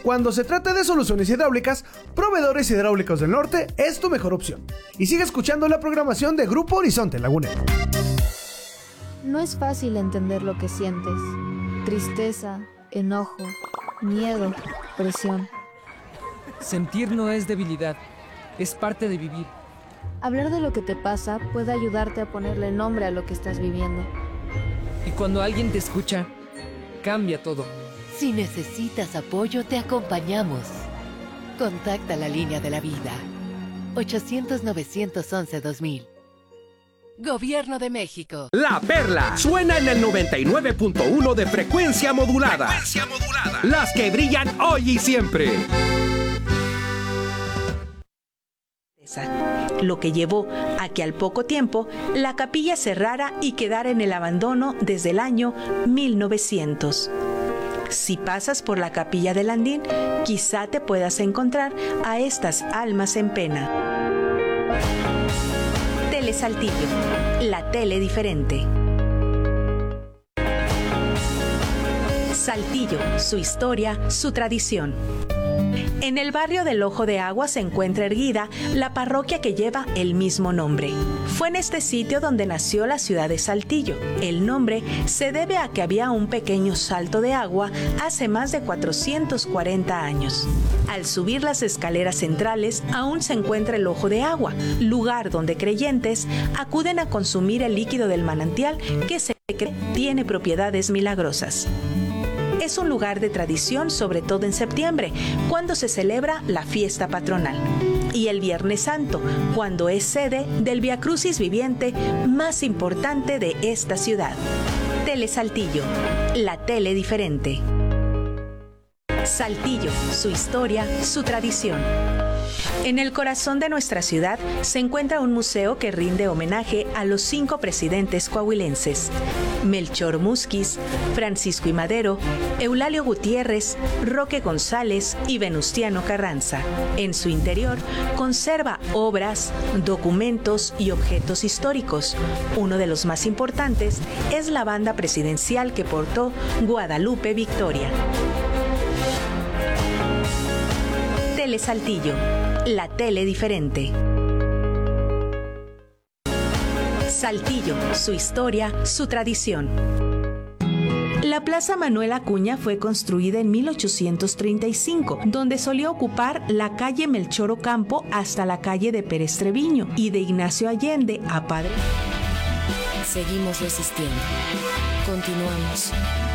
Cuando se trata de soluciones hidráulicas, Proveedores Hidráulicos del Norte es tu mejor opción. Y sigue escuchando la programación de Grupo Horizonte Lagunero. No es fácil entender lo que sientes. Tristeza, enojo, miedo, presión. Sentir no es debilidad, es parte de vivir. Hablar de lo que te pasa puede ayudarte a ponerle nombre a lo que estás viviendo. Y cuando alguien te escucha, cambia todo. Si necesitas apoyo, te acompañamos. Contacta la línea de la vida. 800-911-2000. Gobierno de México. La Perla suena en el 99.1 de frecuencia modulada. Las que brillan hoy y siempre. Lo que llevó a que al poco tiempo la capilla cerrara y quedara en el abandono desde el año 1900. Si pasas por la capilla de Landín, quizá te puedas encontrar a estas almas en pena. Tele Saltillo, la tele diferente. Saltillo, su historia, su tradición. En el barrio del Ojo de Agua se encuentra erguida la parroquia que lleva el mismo nombre. Fue en este sitio donde nació la ciudad de Saltillo. El nombre se debe a que había un pequeño salto de agua hace más de 440 años. Al subir las escaleras centrales aún se encuentra el Ojo de Agua, lugar donde creyentes acuden a consumir el líquido del manantial que se cree tiene propiedades milagrosas. Es un lugar de tradición, sobre todo en septiembre, cuando se celebra la fiesta patronal. Y el Viernes Santo, cuando es sede del Viacrucis viviente más importante de esta ciudad. Tele Saltillo, la tele diferente. Saltillo, su historia, su tradición. En el corazón de nuestra ciudad se encuentra un museo que rinde homenaje a los 5 presidentes coahuilenses: Melchor Musquiz, Francisco I. Madero, Eulalio Gutiérrez, Roque González y Venustiano Carranza. En su interior conserva obras, documentos y objetos históricos. Uno de los más importantes es la banda presidencial que portó Guadalupe Victoria. Tele Saltillo, la tele diferente. Saltillo, su historia, su tradición. La Plaza Manuel Acuña fue construida en 1835, donde solía ocupar la calle Melchor Ocampo hasta la calle de Pérez Treviño y de Ignacio Allende a Padre. Seguimos resistiendo. Continuamos.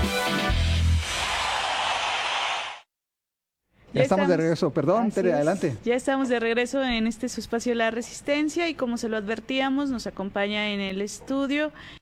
Ya estamos de regreso, perdón, Tere, adelante. Ya estamos de regreso en su espacio La Resistencia y como se lo advertíamos, nos acompaña en el estudio